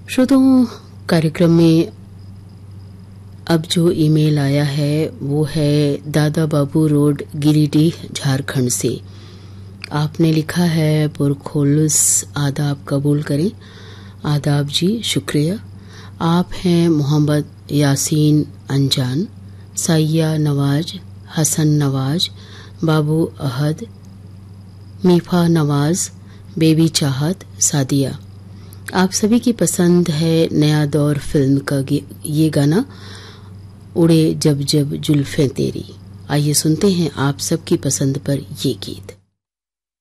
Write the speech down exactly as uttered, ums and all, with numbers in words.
श्रोताओं, कार्यक्रम में अब जो ईमेल आया है वो है दादा बाबू रोड, गिरिडीह, झारखंड से। आपने लिखा है पुरखोलुस आदाब कबूल करें। आदाब जी, शुक्रिया। आप हैं मोहम्मद यासीन अंजान, साइया नवाज, हसन नवाज, बाबू अहद, मीफा नवाज, बेबी चाहत, सादिया। आप सभी की पसंद है नया दौर फिल्म का ये गाना, उड़े जब जब जुल्फें तेरी। आइए सुनते हैं आप सबकी पसंद पर ये गीत।